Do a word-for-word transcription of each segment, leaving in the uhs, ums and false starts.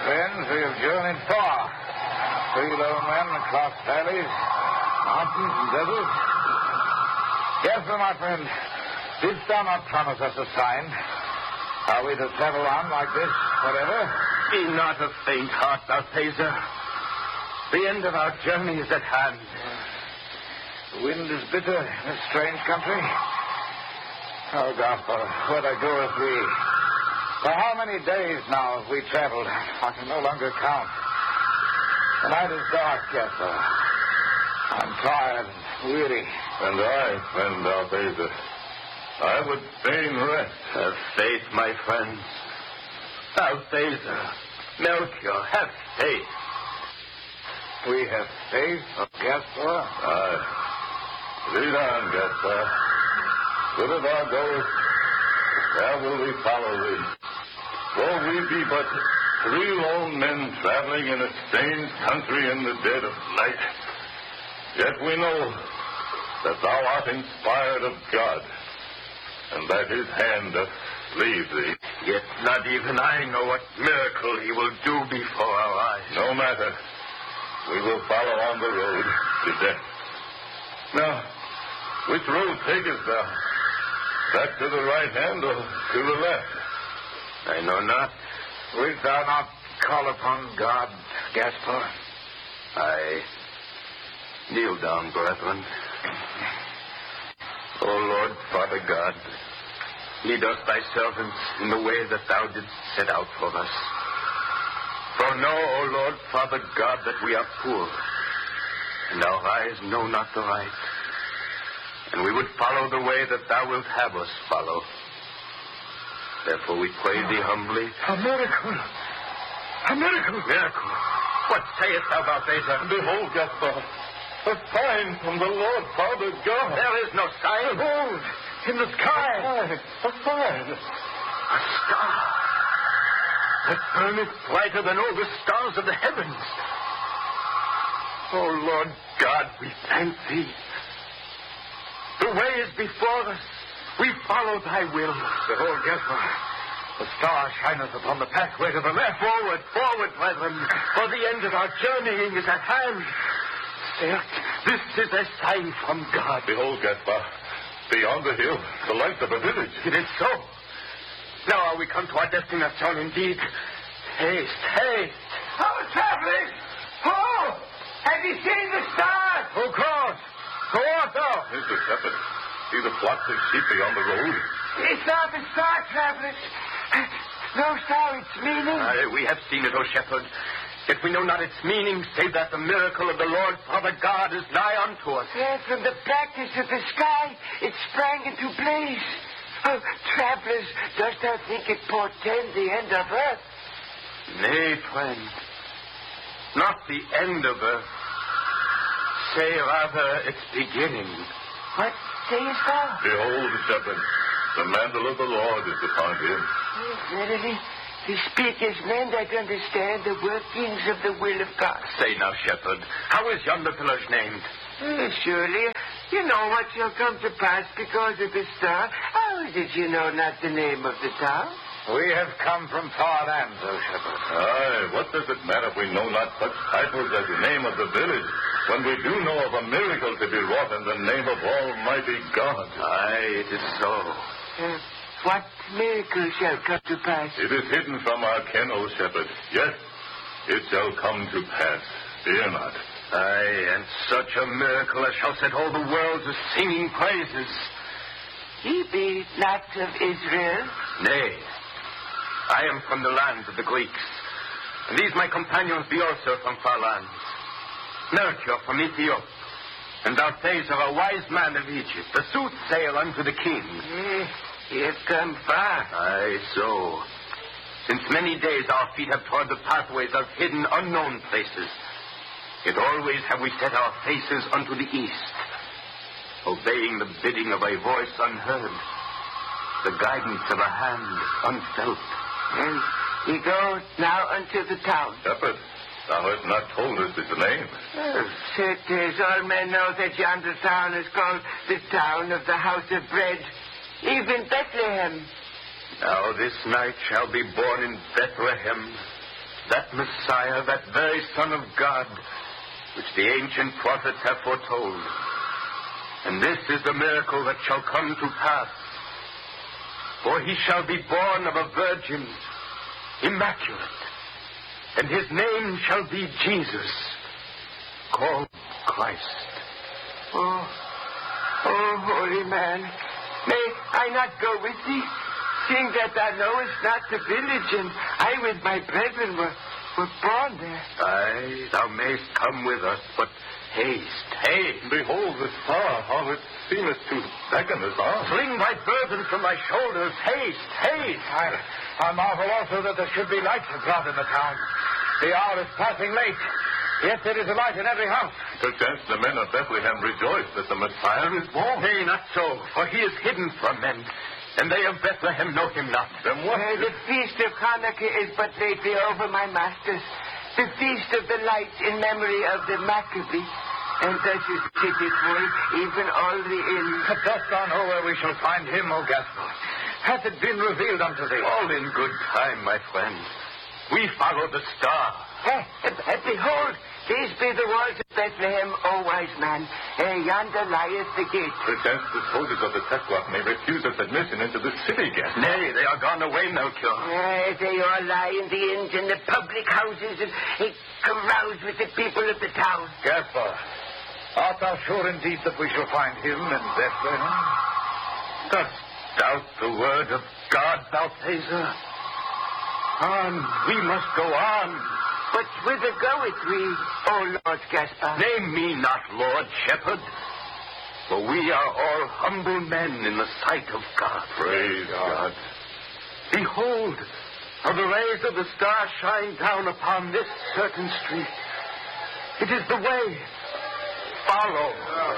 friends, we have journeyed far. Three lone men across valleys, mountains, and deserts. Yes, sir, my friend. Didst thou not promise us a sign? Are we to travel on like this forever? Be not of faint heart, Balthazar. The end of our journey is at hand. The wind is bitter in this strange country. Oh, Gaspar, whither goeth we? For how many days now have we traveled? I can no longer count. The night is dark, Gaspar. I'm tired and weary. And I, friend Balthazar, I would fain rest. Have faith, my friends. Balthazar, Melchior, have faith. We have faith, Gaspar? Aye. Lead on, Gaspar. Whither thou goest, there will we follow thee. Though we be but three lone men traveling in a strange country in the dead of night, yet we know that thou art inspired of God, and that his hand doth lead thee. Yet not even I know what miracle he will do before our eyes. No matter. We will follow on the road to death. Now, which road takest thou? Back to the right hand or to the left? I know not. Wilt thou not call upon God, Gaspar? I kneel down, brethren. O Lord, Father God, lead us, thy servants, in the way that thou didst set out for us. For know, O Lord, Father God, that we are poor, and our eyes know not the right. And we would follow the way that thou wilt have us follow. Therefore we pray thee humbly. A miracle! A miracle! Miracle! What sayest thou, Balthazar? Behold, Gaspar, a sign from the Lord Father God. There is no sign. Behold, in the sky. A sign. A star that burneth brighter than all the stars of the heavens. O Lord God, we thank thee. The way is before us. We follow thy will. Behold, Gaspar, the star shineth upon the pathway to the left. Forward, forward, brethren, for the end of our journeying is at hand. Sayest, this is a sign from God. Behold, Gaspar, beyond the hill, the lights of a village. It is so. Now are we come to our destination indeed. Haste, haste. Oh, travelers! Oh! Have you seen the stars? Who calls? Who art thou? Here's the shepherd. See the flocks of sheep beyond the road? It's not the star, travelers. No star, its meaning. Aye, we have seen it, O shepherd. Yet we know not its meaning, save that the miracle of the Lord Father God is nigh unto us. Yes, from the blackness of the sky, it sprang into blaze. Oh, travelers, dost thou think it portends the end of earth? Nay, friend. Not the end of earth. Say rather its beginning. What sayest thou? Behold, shepherd, the mantle of the Lord is upon him. Yes, verily, he speak as men that understand the workings of the will of God. Say now, shepherd, how is yonder village named? Uh, surely, you know what shall come to pass because of the star. How did you know not the name of the town? We have come from far lands, O shepherd. Aye, what does it matter if we know not such titles as the name of the village, when we do know of a miracle to be wrought in the name of Almighty God? Aye, it is so. Uh, what miracle shall come to pass? It is hidden from our ken, O shepherd. Yes, it shall come to pass. Fear not. Aye, and such a miracle as shall set all the world to singing praises. Ye be not of Israel? Nay, I am from the lands of the Greeks, and these my companions be also from far lands. Melchior from Ethiopia, and Balthazar, a wise man of Egypt, the soothsayer unto the king. Yes, ye have come far. Aye, so. Since many days our feet have trod the pathways of hidden, unknown places, yet always have we set our faces unto the east, obeying the bidding of a voice unheard, the guidance of a hand unfelt. And ye go now unto the town. Shepherd, thou hast not told us its name. Oh, certes, all men know that yonder town is called the town of the house of bread, even Bethlehem. Now this night shall be born in Bethlehem that Messiah, that very Son of God, which the ancient prophets have foretold. And this is the miracle that shall come to pass. For he shall be born of a virgin, immaculate, and his name shall be Jesus, called Christ. Oh, oh, holy man, may I not go with thee? Seeing that thou knowest not the village, and I with my brethren were, were born there. Aye, thou mayst come with us, but haste, haste. Behold the star, how it seemeth to beckon us on. Fling thy burden from thy shoulders. Haste, haste. I, I marvel also that there should be lights abroad in the town. The hour is passing late. Yet there is a light in every house. Perchance the men of Bethlehem rejoice that the Messiah is born. Nay, not so, for he is hidden from men, and they of Bethlehem know him not. Then what? Uh, the feast of Hanukkah is but lately over, my masters. The feast of the lights in memory of the Maccabee. And thus is pitiful, even all the inns. Dost thou know where we shall find him, O Gaspar? Hath it been revealed unto thee? All in good time, my friend. We follow the star. Uh, uh, behold, these be the walls of Bethlehem, O wise man. Uh, yonder lieth the gate. Perchance the soldiers of the Tetzloff may refuse us admission into the city again. Nay, they are gone away, Melchior. Uh, they all lie in the inns and the public houses and uh, carouse with the people of the town. Gaspar, art thou sure indeed that we shall find him in Bethlehem? Dost doubt the word of God, Balthazar? On, we must go on. But whither goeth we, O Lord Gaspar? Name me not Lord Shepherd, for we are all humble men in the sight of God. Praise God. Behold, how the rays of the star shine down upon this certain street. It is the way. Follow.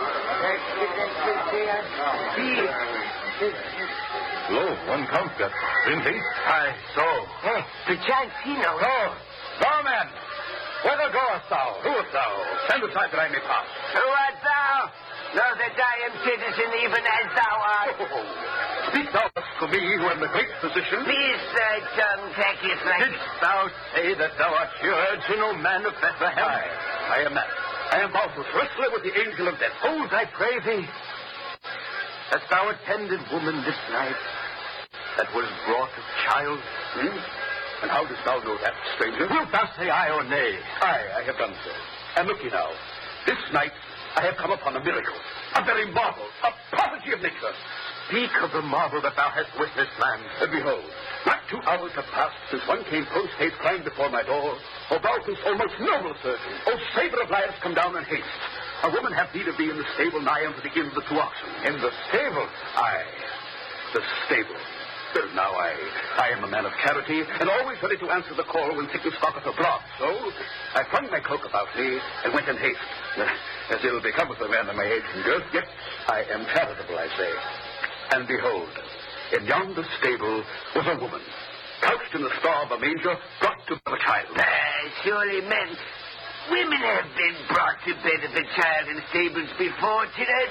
Lo, one comes, Gaspar. In haste. Aye, so. Hey, perchance he knows. Go, go, men. Whither goest thou? Who art thou? Stand aside that I may pass. Who art thou? Know that I am citizen even as thou art. Oh, speak thou thus to me, who am the great physician. Peace thy tongue taketh like... Didst thou say that thou art surgeon, O man of Bethlehem? Aye, I am that. I am Balthus, wrestler with the angel of death. Hold, I pray thee. Hast thou attended woman this night that was brought of child? Hmm? And how dost thou know that, stranger? Wilt thou say aye or nay? Aye, I have done so. And look ye now, this night I have come upon a miracle, a very marvel, a prodigy of nature. Speak of the marvel that thou hast witnessed, man. And behold, not two hours have passed since one came post-haste crying before my door, O Balthus, O most noble surgeon, O saver of lives, come down in haste. A woman hath need of thee in the stable nigh unto the inn of the two oxen. In the stable? Aye, the stable. Well, now I, I am a man of charity, and always ready to answer the call when sickness knocketh abroad. So I flung my cloak about me and went in haste. As ill becometh a man of my age and girth, yet I am charitable, I say. And behold, in yonder stable was a woman, couched in the straw of a manger, brought to bear a child. Ah, surely men, women have been brought to bed of a child in stables before, till